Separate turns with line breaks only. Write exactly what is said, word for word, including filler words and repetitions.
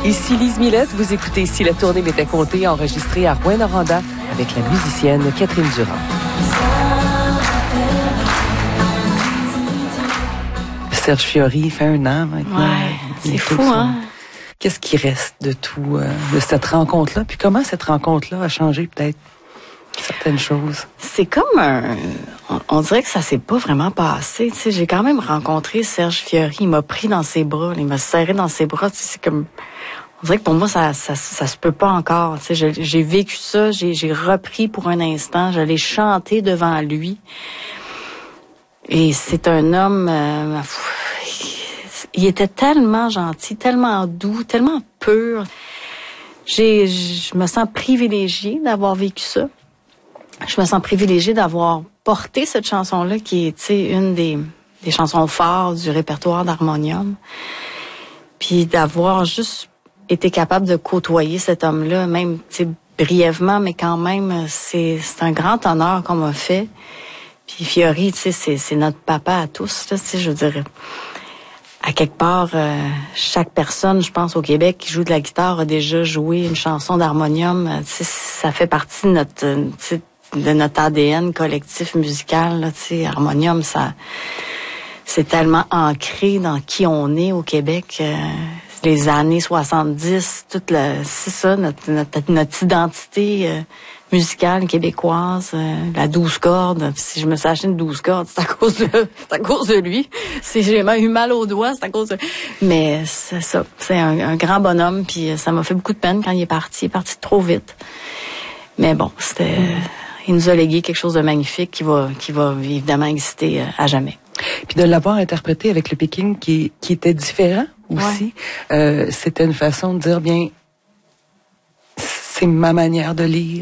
Ici Lise Millette, vous écoutez Si la tournée m'était comptée, enregistrée à Rouyn-Noranda avec la musicienne Catherine Durand. Serge Fiori fait un an maintenant.
Ouais, c'est fou, hein?
Qu'est-ce qui reste de tout, euh, de cette rencontre-là? Puis comment cette rencontre-là a changé peut-être certaines choses?
C'est comme un... On, on dirait que ça s'est pas vraiment passé. Tu sais, j'ai quand même rencontré Serge Fiori. Il m'a pris dans ses bras. Il m'a serré dans ses bras. Tu sais, c'est comme... On dirait que pour moi, ça, ça, ça se peut pas encore. Tu sais, je, j'ai vécu ça. J'ai, j'ai repris pour un instant. J'allais chanter devant lui. Et c'est un homme... Euh, il était tellement gentil, tellement doux, tellement pur. J'ai, je me sens privilégiée d'avoir vécu ça. Je me sens privilégiée d'avoir porté cette chanson-là, qui est, tu sais, une des, des chansons fortes du répertoire d'Harmonium. Puis d'avoir juste été capable de côtoyer cet homme-là, même, tu sais, brièvement, mais quand même, c'est, c'est un grand honneur qu'on m'a fait. Puis Fiori, tu sais, c'est, c'est notre papa à tous, là, tu sais, je veux dire... À quelque part, euh, chaque personne, je pense, au Québec qui joue de la guitare a déjà joué une chanson d'harmonium. Tu sais, ça fait partie de notre, tu sais, de notre A D N collectif musical. Là, tu sais, harmonium, ça, c'est tellement ancré dans qui on est au Québec. Euh, les années soixante-dix, toute la, c'est ça, notre, notre, notre identité euh, musicale québécoise, euh, la douze cordes. Si je me suis acheté une douze cordes, c'est à cause de, c'est à cause de lui. Si j'ai eu mal aux doigts, c'est à cause de... Mais c'est ça, c'est un, un grand bonhomme, puis ça m'a fait beaucoup de peine quand il est parti. Il est parti trop vite. Mais bon, c'était... Il nous a légué quelque chose de magnifique qui va, qui va évidemment exister à jamais.
Puis de l'avoir interprété avec le Peking qui, qui était différent aussi, ouais. euh, c'était une façon de dire, bien, c'est ma manière de lire,